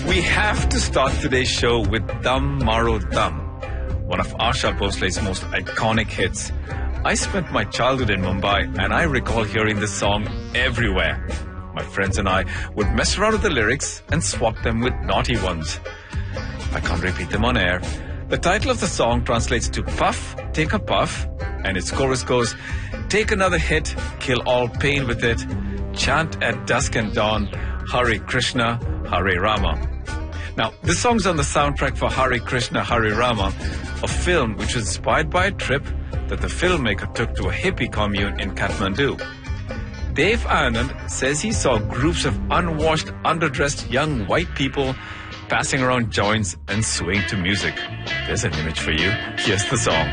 We have to start today's show with Dum Maro Dum, one of Asha Bhosle's most iconic hits. I spent my childhood in Mumbai and I recall hearing this song everywhere. My friends and I would mess around with the lyrics and swap them with naughty ones. I can't repeat them on air. The title of the song translates to Puff, Take a Puff, and its chorus goes, take another hit, kill all pain with it, chant at dusk and dawn, Hare Krishna, Hare Rama. Now, this song's on the soundtrack for Hare Krishna, Hare Rama, a film which was inspired by a trip that the filmmaker took to a hippie commune in Kathmandu. Dave Anand says he saw groups of unwashed, underdressed young white people passing around joints and swaying to music. There's an image for you. Here's the song.